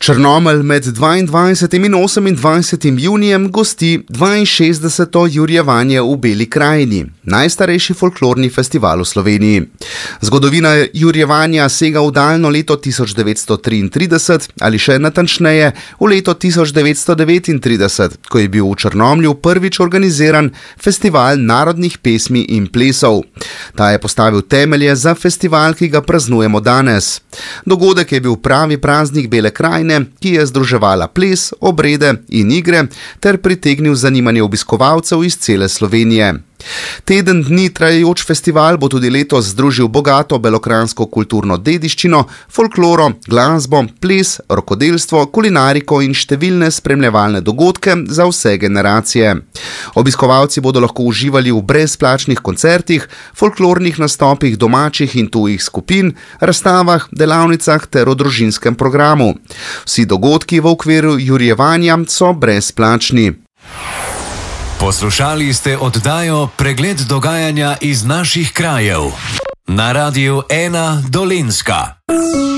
Črnomelj med 22. in 28. junijem gosti 62. jurjevanje v Beli krajini, najstarejši folklorni festival v Sloveniji. Zgodovina jurjevanja sega v daljno leto 1933 ali še natančneje v leto 1939, ko je bil v Črnomlju prvič organiziran festival narodnih pesmi in plesov. Ta je postavil temelje za festival, ki ga praznujemo danes. Dogodek je bil pravi praznik Bele krajine, ki je združevala ples, obrede in igre ter pritegnil zanimanje obiskovalcev iz cele Slovenije. Teden dni trajajoč festival bo tudi letos združil bogato belokranjsko kulturno dediščino, folkloro, glasbo, ples, rokodelstvo, kulinariko in številne spremljevalne dogodke za vse generacije. Obiskovalci bodo lahko uživali v brezplačnih koncertih, folklornih nastopih domačih in tujih skupin, razstavah, delavnicah ter o družinskem programu. Vsi dogodki v okviru jurjevanja so brezplačni. Poslušali ste oddajo Pregled dogajanja iz naših krajev na Radiu 1 Dolenjska.